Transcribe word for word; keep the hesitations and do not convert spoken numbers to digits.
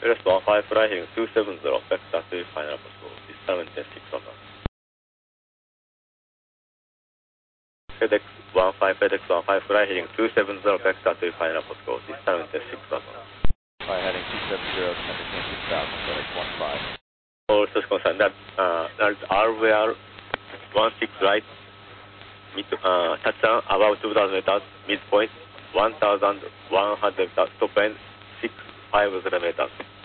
West one five, fly heading two seven zero, vector to final approach call, seven ten six one. FedEx one five, FedEx one five, fly heading two seven zero, vector to final approach call, seven ten six one. Fly heading two seven zero, ten six thousand, FedEx one five. Also concerned that uh, that R V R one six right, mid, uh, touchdown about two thousand meters, midpoint one thousand one hundred meters, top end six five zero meters.